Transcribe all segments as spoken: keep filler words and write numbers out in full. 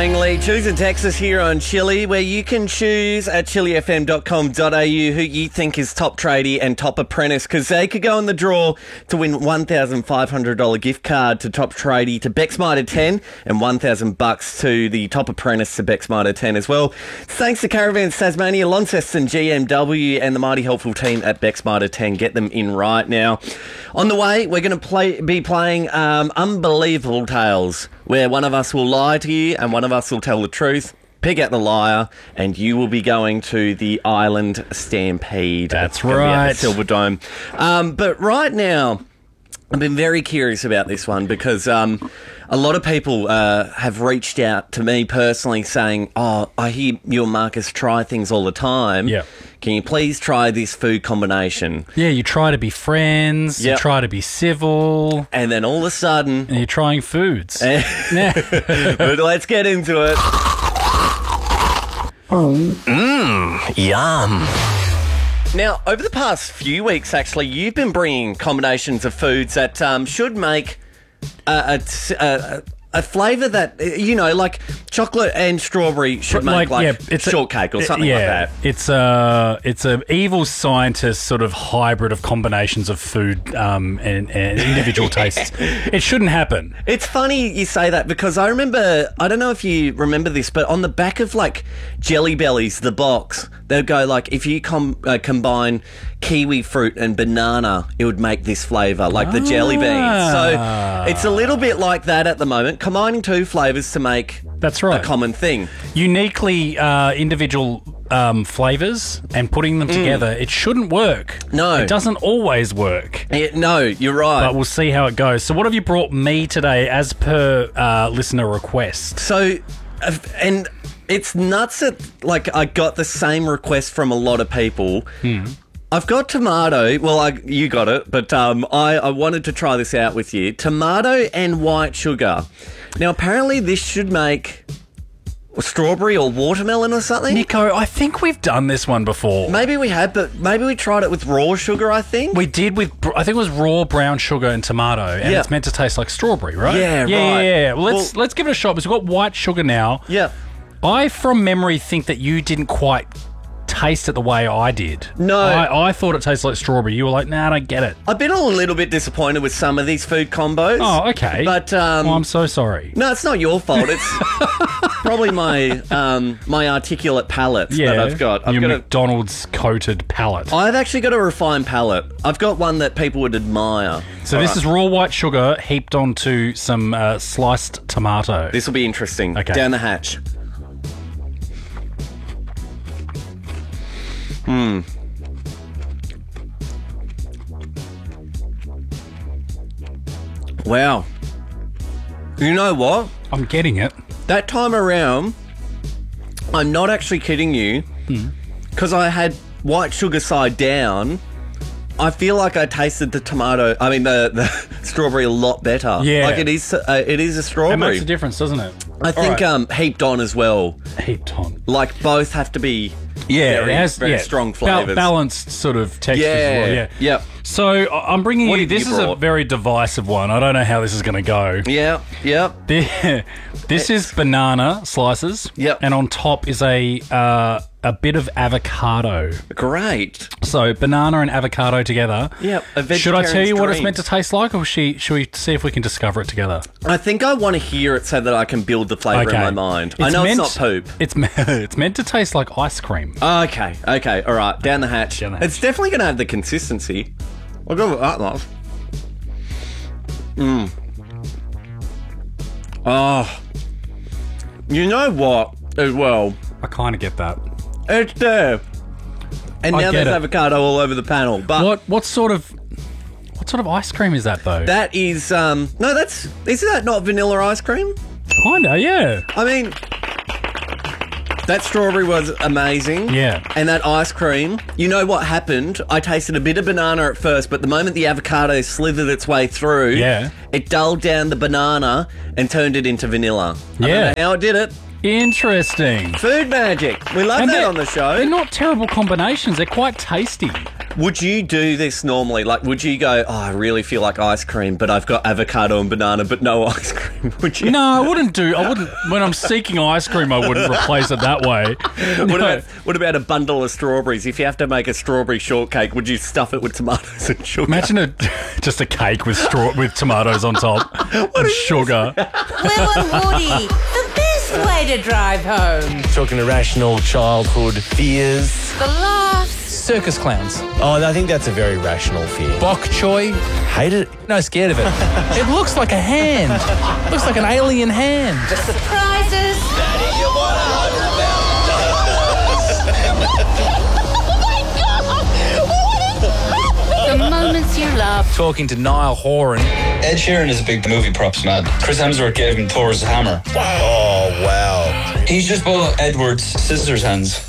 morning, Lee. Choose in Texas here on Chili, where you can choose at chili f m dot com dot a u who you think is top tradie and top apprentice, because they could go in the draw to win one thousand five hundred dollars gift card to top tradie to Bexmitre ten and one thousand bucks to the top apprentice to Bexmitre ten as well. Thanks to Caravans Tasmania, Launceston G M W and the mighty helpful team at Bexmitre ten. Get them in right now. On the way, we're going to play, be playing um, Unbelievable Tales, where one of us will lie to you and one of us will tell the truth. Pick out the liar, and you will be going to the Island Stampede. That's Gonna be at right. the Silver Dome. Um, but right now, I've been very curious about this one because um, a lot of people uh, have reached out to me personally saying, oh, I hear you and Marcus try things all the time. Yeah. Can you please try this food combination? Yeah, you try to be friends, Yep. you try to be civil, And then all of a sudden... and you're trying foods. Yeah. But let's get into it. Yum. Now, over the past few weeks, actually, you've been bringing combinations of foods that um, should make a, a, a, a flavour that, you know, like chocolate and strawberry should make like, yeah, it's a- shortcake or something yeah, like that. It's a it's a evil scientist sort of hybrid of combinations of food um, and, and individual tastes. It shouldn't happen. It's funny you say that because I remember, I don't know if you remember this, but on the back of like Jelly Bellies, the box, they'd go like, if you com- uh, combine kiwi fruit and banana, it would make this flavour, like the jelly beans. Ah. So it's a little bit like that at the moment, combining two flavours to make That's right. a common thing. Uniquely uh, individual um, flavours and putting them together, it shouldn't work. No. It doesn't always work. Yeah, no, you're right. But we'll see how it goes. So what have you brought me today as per uh, listener request? So, uh, and it's nuts that, like, I got the same request from a lot of people. Hmm. I've got tomato. Well, I, you got it, but um, I, I wanted to try this out with you. Tomato and white sugar. Now, apparently this should make strawberry or watermelon or something. Nico, I think we've done this one before. Maybe we had, but maybe we tried it with raw sugar, I think. We did with, br- I think it was raw brown sugar and tomato, and Yeah. it's meant to taste like strawberry, right? Yeah, yeah, right. Yeah, yeah. Well, let's Well- let's give it a shot because we've got white sugar now. Yeah. I, from memory, think that you didn't quite taste it the way I did. No. I, I thought it tasted like strawberry. You were like, nah, I don't get it. I've been a little bit disappointed with some of these food combos. Oh, okay. But, um... Well, I'm so sorry. No, it's not your fault. It's probably my um, my articulate palate Yeah, that I've got. I've your got a, McDonald's coated palate. I've actually got a refined palate. I've got one that people would admire. So All this right. is raw white sugar heaped onto some uh, sliced tomato. This will be interesting. Okay. Down the hatch. Hmm. Wow. You know what? I'm getting it. That time around, I'm not actually kidding you, because I had white sugar side down. I feel like I tasted the tomato, I mean the, the strawberry a lot better. Yeah. Like it is uh, it is a It strawberry. makes a difference, doesn't it? I think All right. um, heaped on as well. heaped on. Like both have to be Yeah, very, it has very yeah, strong bal- flavours. balanced sort of textures. Yeah, as well, yeah. yep. So I- I'm bringing What you. have you This is a brought? very divisive one. I don't know how this is going to go. Yeah, yeah. The- This is banana slices. Yep. And on top is a uh, a bit of avocado. Great. So banana and avocado together. Yep, a Should I tell you what it's vegetarian's meant to taste like, or should, should we see if we can discover it together? I think I want to hear it so that I can build the flavour in my mind. I know meant, it's not poop. It's me- it's meant to taste like ice cream. Okay, okay, all right. Down the hatch. Down the hatch. It's definitely going to have the consistency. I'll go with that, love. Mmm. Oh. You know what, as well? I kind of get that. It's there. And I now get there's it. avocado all over the panel. But What what sort of what sort of ice cream is that though? that is, um... No, that's... Isn't that not vanilla ice cream? Kinda, yeah. I mean... That strawberry was amazing. Yeah. And that ice cream, you know what happened? I tasted a bit of banana at first, but the moment the avocado slithered its way through, Yeah. it dulled down the banana and turned it into vanilla. I Yeah. don't know how it did it, Interesting. Food magic. We love And that they're- on the show. They're not terrible combinations. They're quite tasty. Would you do this normally? Like, would you go, oh, I really feel like ice cream, but I've got avocado and banana, but no ice cream? Would you? No, I wouldn't do. I wouldn't. When I'm seeking ice cream, I wouldn't replace it that way. What, No. about, what about a bundle of strawberries? If you have to make a strawberry shortcake, would you stuff it with tomatoes and sugar? Imagine a just a cake with straw with tomatoes on top and sugar. Will and Woody, the best way to drive home. Talking irrational childhood fears. The laughs. Circus clowns. Oh, I think that's a very rational fear. Bok choy. Hate it. No, scared of it. It looks like a hand. Looks like an alien hand. The surprises. The moments you love. Talking to Niall Horan. Ed Sheeran is a big movie props man. Chris Hemsworth gave him Thor's hammer. Oh, wow. He's just bought Edward's scissors hands.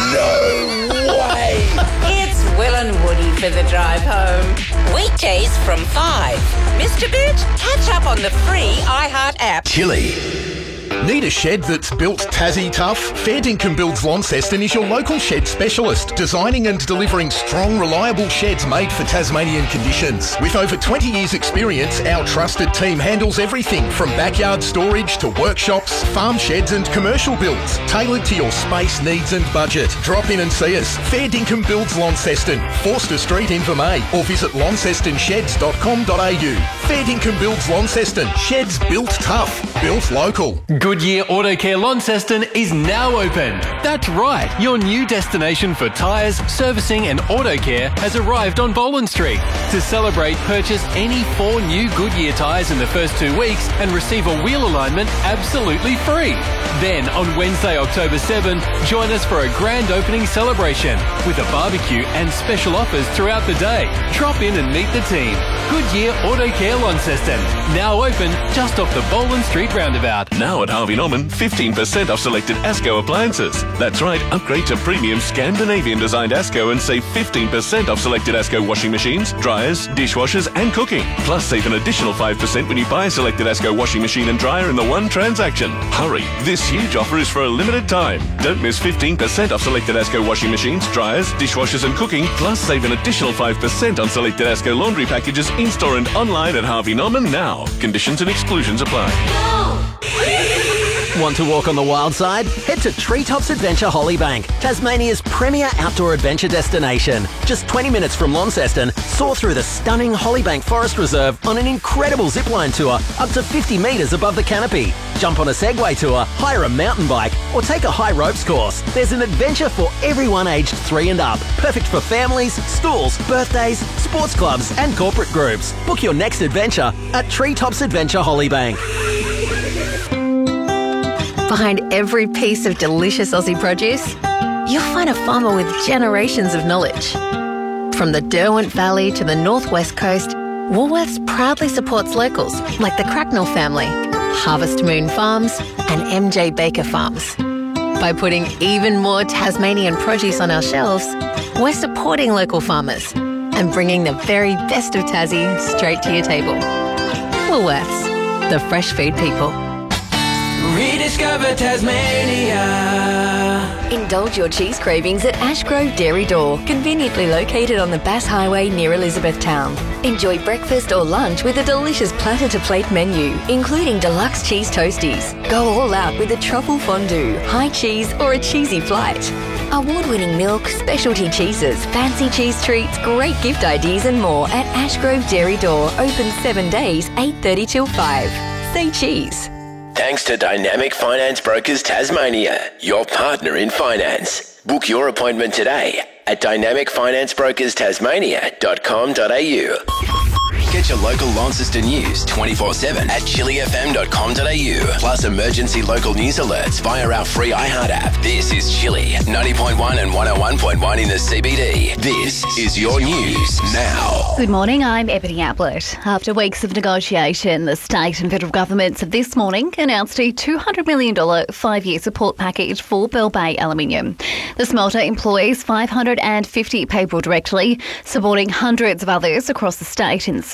It's Will and Woody for the drive home. Weekdays from five. Mister Bit, catch up on the free iHeart app. Chili. Need a shed that's built Tassie tough? Fair Dinkum Builds Launceston is your local shed specialist, designing and delivering strong, reliable sheds made for Tasmanian conditions. With over twenty years experience, our trusted team handles everything from backyard storage to workshops, farm sheds and commercial builds, tailored to your space needs and budget. Drop in and see us. Fair Dinkum Builds Launceston, Forster Street, Invermay, or visit launceston sheds dot com dot a u. Fair Dinkum Builds Launceston, sheds built tough, built local. Goodyear Auto Care Launceston is now open. That's right, your new destination for tyres, servicing and auto care has arrived on Boland Street. To celebrate, purchase any four new Goodyear tyres in the first two weeks and receive a wheel alignment absolutely free. Then, on Wednesday, October seventh, join us for a grand opening celebration with a barbecue and special offers throughout the day. Drop in and meet the team. Goodyear Auto Care Launceston, now open just off the Boland Street roundabout. Now at Harvey Norman, fifteen percent off selected Asco appliances. That's right, upgrade to premium Scandinavian designed Asco and save fifteen percent off selected Asco washing machines, dryers, dishwashers and cooking. Plus save an additional five percent when you buy a selected Asco washing machine and dryer in the one transaction. Hurry, this huge offer is for a limited time. Don't miss fifteen percent off selected Asco washing machines, dryers, dishwashers and cooking. Plus save an additional five percent on selected Asco laundry packages in-store and online at Harvey Norman now. Conditions and exclusions apply. Want to walk on the wild side? Head to Treetops Adventure Hollybank, Tasmania's premier outdoor adventure destination. Just twenty minutes from Launceston, soar through the stunning Hollybank Forest Reserve on an incredible zipline tour up to fifty metres above the canopy. Jump on a Segway tour, hire a mountain bike, or take a high ropes course. There's an adventure for everyone aged three and up. Perfect for families, schools, birthdays, sports clubs, and corporate groups. Book your next adventure at Treetops Adventure Hollybank. Behind every piece of delicious Aussie produce, you'll find a farmer with generations of knowledge. From the Derwent Valley to the Northwest Coast, Woolworths proudly supports locals like the Cracknell family, Harvest Moon Farms and M J Baker Farms. By putting even more Tasmanian produce on our shelves, we're supporting local farmers and bringing the very best of Tassie straight to your table. Woolworths, the fresh food people. Rediscover Tasmania. Indulge your cheese cravings at Ashgrove Dairy Door, conveniently located on the Bass Highway near Elizabethtown. Enjoy breakfast or lunch with a delicious platter-to-plate menu, including deluxe cheese toasties. Go all out with a truffle fondue, high cheese or a cheesy flight. Award-winning milk, specialty cheeses, fancy cheese treats, great gift ideas and more at Ashgrove Dairy Door, open seven days, eight thirty till five. Say cheese. Thanks to Dynamic Finance Brokers Tasmania, your partner in finance. Book your appointment today at dynamic finance brokers tasmania dot com dot a u. Get your local Launceston news twenty-four seven at chili f m dot com dot a u. Plus emergency local news alerts via our free iHeart app. This is Chili, ninety point one and one oh one point one in the C B D. This is your news now. Good morning, I'm Ebony Ablett. After weeks of negotiation, the state and federal governments have this morning announced a two hundred million dollars five-year support package for Bell Bay Aluminium. The smelter employs five hundred fifty people directly, supporting hundreds of others across the state in the supply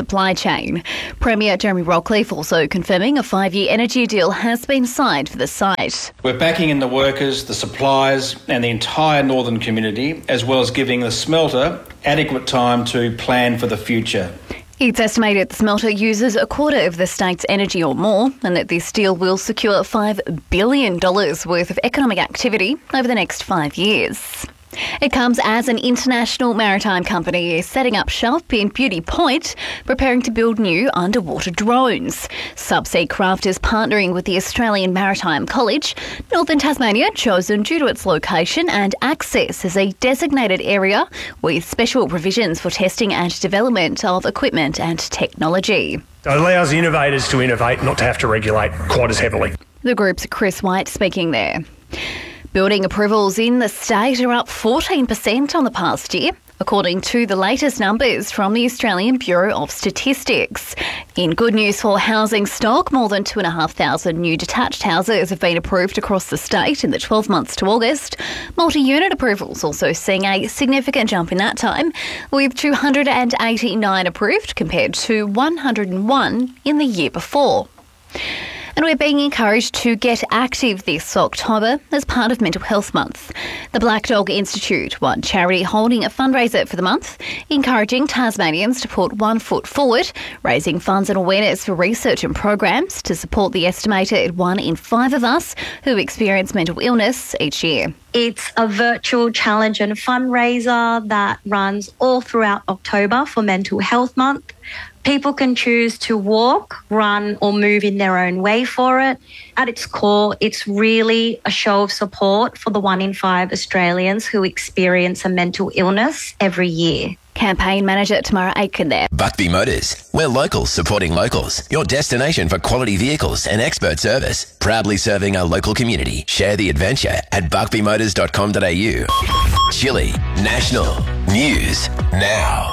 supply chain. Premier Jeremy Rockcliffe also confirming a five-year energy deal has been signed for the site. We're backing in the workers, the suppliers and the entire northern community, as well as giving the smelter adequate time to plan for the future. It's estimated the smelter uses a quarter of the state's energy or more, and that this deal will secure five billion dollars worth of economic activity over the next five years. It comes as an international maritime company is setting up shop in Beauty Point, preparing to build new underwater drones. Subsea Craft is partnering with the Australian Maritime College, Northern Tasmania chosen due to its location and access as a designated area with special provisions for testing and development of equipment and technology. It allows innovators to innovate, not to have to regulate quite as heavily. The group's Chris White speaking there. Building approvals in the state are up fourteen percent on the past year, according to the latest numbers from the Australian Bureau of Statistics. In good news for housing stock, more than two thousand five hundred new detached houses have been approved across the state in the twelve months to August. Multi-unit approvals also seeing a significant jump in that time, with two hundred eighty-nine approved compared to one hundred one in the year before. And we're being encouraged to get active this October as part of Mental Health Month. The Black Dog Institute, one charity holding a fundraiser for the month, encouraging Tasmanians to put one foot forward, raising funds and awareness for research and programs to support the estimated one in five of us who experience mental illness each year. It's a virtual challenge and fundraiser that runs all throughout October for Mental Health Month. People can choose to walk, run or move in their own way for it. At its core, it's really a show of support for the one in five Australians who experience a mental illness every year. Campaign manager Tamara Aitken there. Buckby Motors. We're locals supporting locals. Your destination for quality vehicles and expert service. Proudly serving our local community. Share the adventure at buckby motors dot com dot a u. Chile National News Now.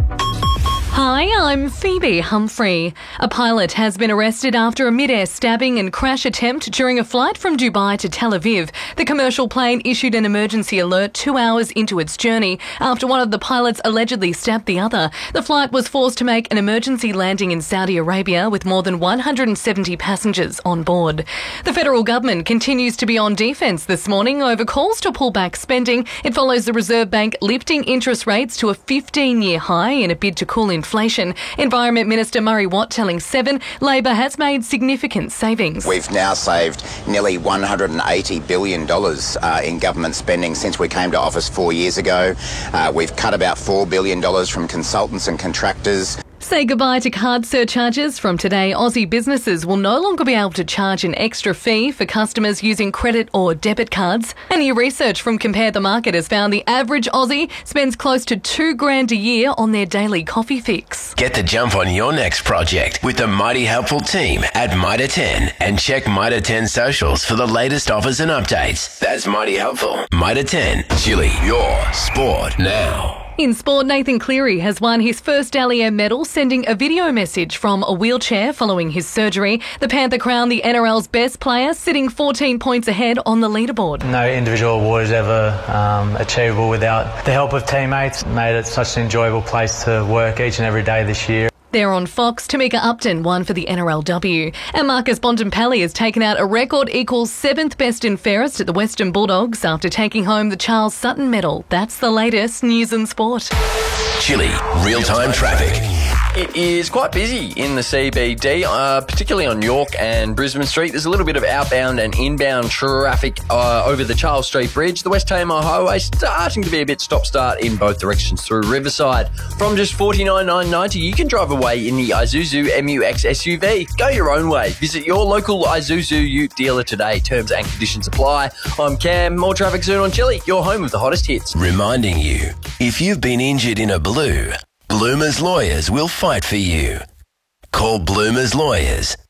Hi, I'm Phoebe Humphrey. A pilot has been arrested after a mid-air stabbing and crash attempt during a flight from Dubai to Tel Aviv. The commercial plane issued an emergency alert two hours into its journey after one of the pilots allegedly stabbed the other. The flight was forced to make an emergency landing in Saudi Arabia with more than one hundred seventy passengers on board. The federal government continues to be on defence this morning over calls to pull back spending. It follows the Reserve Bank lifting interest rates to a fifteen-year high in a bid to cool inflation. Inflation. Environment Minister Murray Watt telling Seven Labor has made significant savings. We've now saved nearly one hundred eighty billion dollars uh, in government spending since we came to office four years ago. Uh, we've cut about four billion dollars from consultants and contractors. Say goodbye to card surcharges. From today, Aussie businesses will no longer be able to charge an extra fee for customers using credit or debit cards. And new research from Compare the Market has found the average Aussie spends close to two grand a year on their daily coffee fix. Get the jump on your next project with the mighty helpful team at Mitre ten and check Mitre ten socials for the latest offers and updates. That's mighty helpful. Mitre ten, Chile, your sport now. In sport, Nathan Cleary has won his first Dally M medal, sending a video message from a wheelchair following his surgery. The Panther crowned the N R L's best player, sitting fourteen points ahead on the leaderboard. No individual award is ever um, achievable without the help of teammates. Made it such an enjoyable place to work each and every day this year. There on Fox, Tamika Upton won for the N R L W. And Marcus Bontempelli has taken out a record equals seventh best and fairest at the Western Bulldogs after taking home the Charles Sutton medal. That's the latest news and sport. Chile real-time traffic. It is quite busy in the C B D, uh, particularly on York and Brisbane Street. There's a little bit of outbound and inbound traffic uh, over the Charles Street Bridge. The West Tamar Highway starting to be a bit stop-start in both directions through Riverside. From just forty-nine thousand nine hundred ninety, you can drive away in the Isuzu M U X S U V. Go your own way. Visit your local Isuzu Ute dealer today. Terms and conditions apply. I'm Cam. More traffic soon on Chile, your home of the hottest hits. Reminding you, if you've been injured in a blue, Bloomer's Lawyers will fight for you. Call Bloomer's Lawyers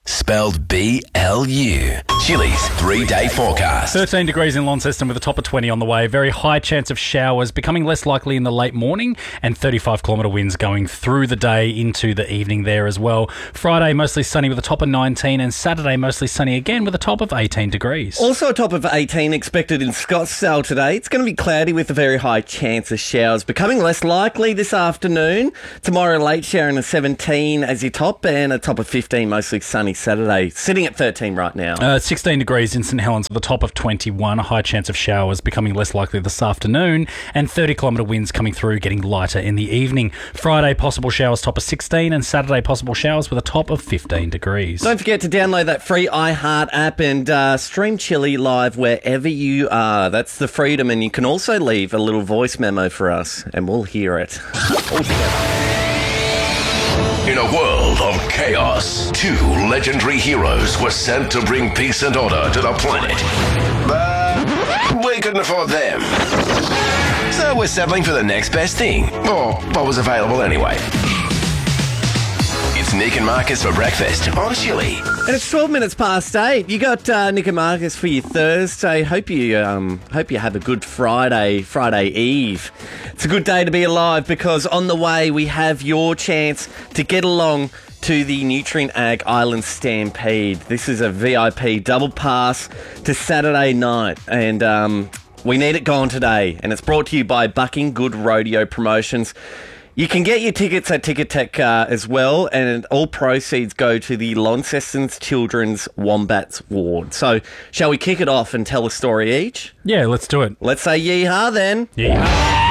Spelled B L U. Chili's three-day forecast. thirteen degrees in Launceston with a top of twenty on the way. Very high chance of showers, becoming less likely in the late morning, and thirty-five kilometre winds going through the day into the evening there as well. Friday, mostly sunny with a top of nineteen, and Saturday, mostly sunny again with a top of eighteen degrees. Also a top of eighteen expected in Scottsdale today. It's going to be cloudy with a very high chance of showers, becoming less likely this afternoon. Tomorrow, late showering a seventeen as your top, and a top of fifteen, mostly sunny Saturday. Sitting at thirteen right now. Uh, sixteen degrees in St Helens with a top of twenty-one. A high chance of showers, becoming less likely this afternoon, and thirty kilometre winds coming through, getting lighter in the evening. Friday, possible showers, top of sixteen, and Saturday, possible showers with a top of fifteen degrees. Don't forget to download that free iHeart app and uh, stream Chili live wherever you are. That's the freedom, and you can also leave a little voice memo for us, and we'll hear it all together. In a world of chaos, two legendary heroes were sent to bring peace and order to the planet. But we couldn't afford them. So we're settling for the next best thing, or what was available anyway. It's Nick and Marcus for breakfast on Chili. And it's twelve minutes past eight. You got uh, Nick and Marcus for your Thursday. Hope you um, hope you have a good Friday, Friday Eve. It's a good day to be alive because on the way we have your chance to get along to the Nutrient Ag Island Stampede. This is a V I P double pass to Saturday night, and um, we need it gone today. And it's brought to you by Bucking Good Rodeo Promotions. You can get your tickets at Ticketek uh, as well, and all proceeds go to the Launceston's Children's Wombats Ward. So, shall we kick it off and tell a story each? Yeah, let's do it. Let's say yeehaw then. Yeehaw.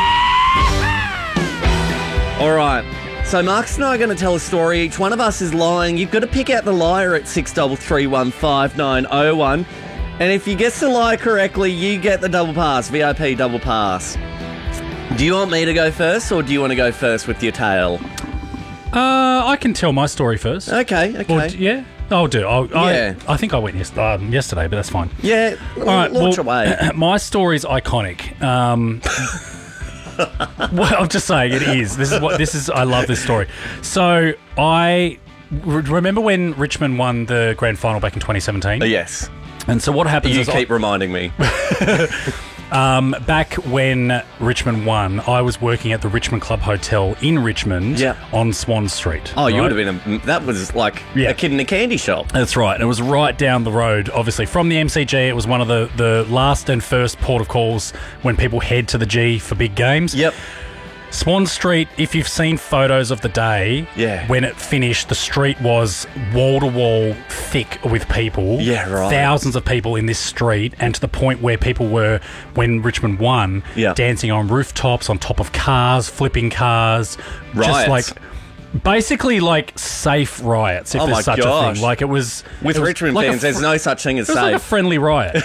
All right. So, Marcus and I are going to tell a story. Each one of us is lying. You've got to pick out the liar at six three three one five nine zero one. And if you guess the lie correctly, you get the double pass, V I P double pass. Do you want me to go first, or do you want to go first with your tale? Uh, I can tell my story first. Okay, okay. Or, yeah, I'll do. I'll, Yeah. I, I think I went yes, um, yesterday, but that's fine. Yeah, All right, launch well, away. My story's iconic. Um, well, I'm just saying it is. This is what this is. I love this story. So I re- remember when Richmond won the grand final back in twenty seventeen. Uh, yes. And so what happens? You is keep I, reminding me. Um, back when Richmond won, I was working at the Richmond Club Hotel in Richmond Yeah. on Swan Street. Oh, you right? would have been a... That was like Yeah. a kid in a candy shop. That's right. And it was right down the road, obviously, from the M C G. It was one of the, the last and first port of calls when people head to the G for big games. Yep. Swan Street, if you've seen photos of the day, Yeah. when it finished, the street was wall-to-wall thick with people. Yeah, right. Thousands of people in this street, and to the point where people were, when Richmond won, Yeah. dancing on rooftops, on top of cars, flipping cars. Riots. Just like... Basically, like safe riots, if Oh there's my such a gosh. thing. Like it was With it was Richmond like a fans, there's fr- no such thing as It was safe. like a friendly riot.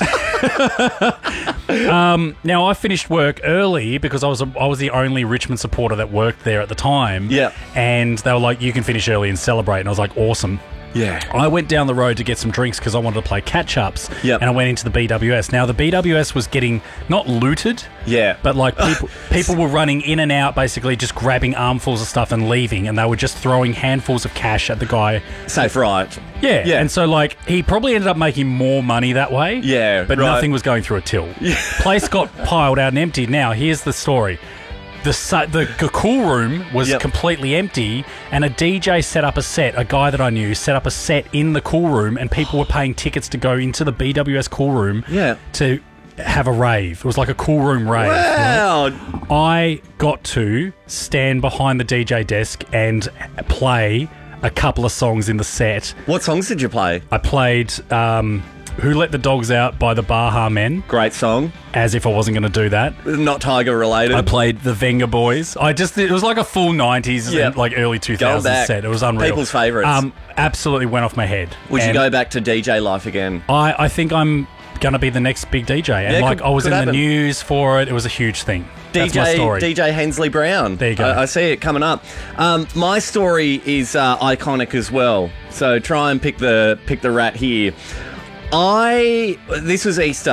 um, now I finished work early because I was a, I was the only Richmond supporter that worked there at the time. Yeah. and they were like, "You can finish early and celebrate," and I was like, "Awesome." Yeah. I went down the road to get some drinks because I wanted to play catch-ups. Yep. And I went into the B W S. Now, the B W S was getting, not looted, Yeah. but like people people were running in and out, basically just grabbing armfuls of stuff and leaving, and they were just throwing handfuls of cash at the guy. Safe riot. Yeah. Yeah. And so, like, he probably ended up making more money that way. Yeah, But right. nothing was going through a till. Place got piled out and emptied. Now, here's the story. The, su- the the cool room was Yep. completely empty, and a D J set up a set. A guy that I knew set up a set in the cool room, and people were paying tickets to go into the B W S cool room Yeah. to have a rave. It was like a cool room rave. Wow. right? I got to stand behind the D J desk and play a couple of songs in the set. What songs did you play? I played um, Who Let the Dogs Out by the Baha Men. Great song. As if I wasn't going to do that. Not Tiger related. I played the Venga Boys. I just it was like a full nineties Yeah. and like early two thousands back. set. It was unreal. People's favourites. Um, absolutely went off my head. Would you And go back to D J life again? I, I think I'm going to be the next big D J. And Yeah, like could- I was could in happen. the news for it. It was a huge thing. That's D J my story. D J Hensley Brown. There you go. I, I see it coming up. Um, my story is uh, iconic as well. So try and pick the pick the rat here. I this was Easter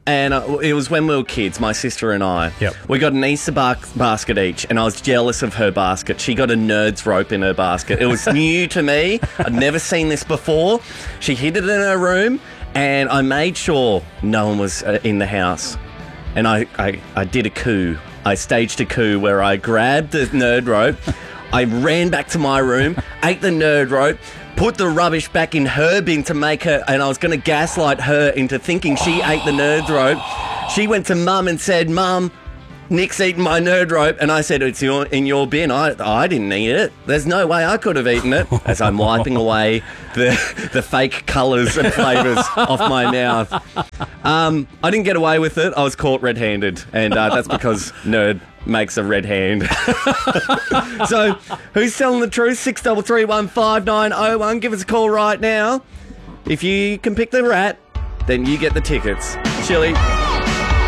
And uh, it was when we were kids, my sister and I. Yep. We got an Easter bar- basket each, and I was jealous of her basket. She got a nerd's rope in her basket. It was new to me. I'd never seen this before. She hid it in her room, and I made sure no one was uh, in the house. And I, I, I did a coup. I staged a coup where I grabbed the nerd rope, I ran back to my room, ate the nerd rope, put the rubbish back in her bin to make her, and I was going to gaslight her into thinking she ate the nerd rope. She went to Mum and said, Mum, Nick's eaten my nerd rope. And I said, it's your, in your bin. I I didn't eat it. There's no way I could have eaten it. As I'm wiping away the the fake colours and flavours off my mouth. Um, I didn't get away with it. I was caught red-handed. And uh, that's because nerd makes a red hand. So, who's telling the truth? six three three one five nine oh one. Give us a call right now. If you can pick the rat, then you get the tickets. Chili.